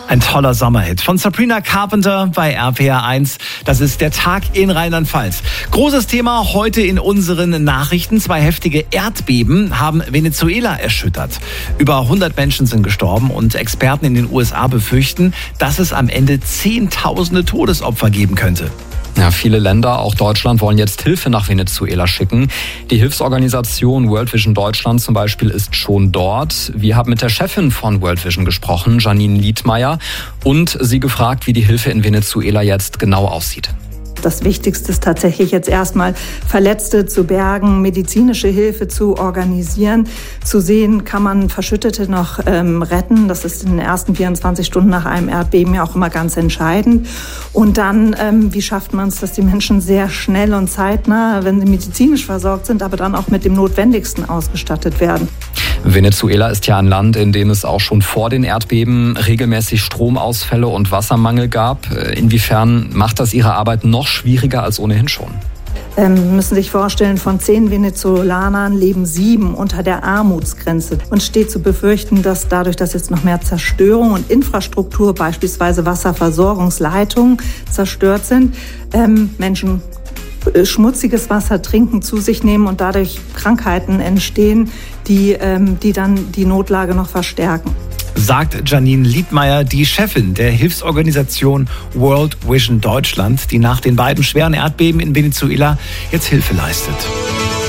Ein toller Sommerhit von Sabrina Carpenter bei RPR 1. Das ist der Tag in Rheinland-Pfalz. Großes Thema heute in unseren Nachrichten. 2 heftige Erdbeben haben Venezuela erschüttert. Über 100 Menschen sind gestorben und Experten in den USA befürchten, dass es am Ende Zehntausende Todesopfer geben könnte. Ja, viele Länder, auch Deutschland, wollen jetzt Hilfe nach Venezuela schicken. Die Hilfsorganisation World Vision Deutschland zum Beispiel ist schon dort. Wir haben mit der Chefin von World Vision gesprochen, Janine Liedmeier, und sie gefragt, wie die Hilfe in Venezuela jetzt genau aussieht. Das Wichtigste ist tatsächlich jetzt erstmal Verletzte zu bergen, medizinische Hilfe zu organisieren, zu sehen, kann man Verschüttete noch retten. Das ist in den ersten 24 Stunden nach einem Erdbeben ja auch immer ganz entscheidend. Und dann, wie schafft man es, dass die Menschen sehr schnell und zeitnah, wenn sie medizinisch versorgt sind, aber dann auch mit dem Notwendigsten ausgestattet werden. Venezuela ist ja ein Land, in dem es auch schon vor den Erdbeben regelmäßig Stromausfälle und Wassermangel gab. Inwiefern macht das Ihre Arbeit noch schwieriger als ohnehin schon? Müssen sich vorstellen, von 10 Venezolanern leben 7 unter der Armutsgrenze. Und steht zu befürchten, dass dadurch, dass jetzt noch mehr Zerstörung und Infrastruktur, beispielsweise Wasserversorgungsleitungen, zerstört sind, Menschen schmutziges Wasser trinken, zu sich nehmen und dadurch Krankheiten entstehen, die dann die Notlage noch verstärken. Sagt Janine Liedmeier, die Chefin der Hilfsorganisation World Vision Deutschland, die nach den beiden schweren Erdbeben in Venezuela jetzt Hilfe leistet.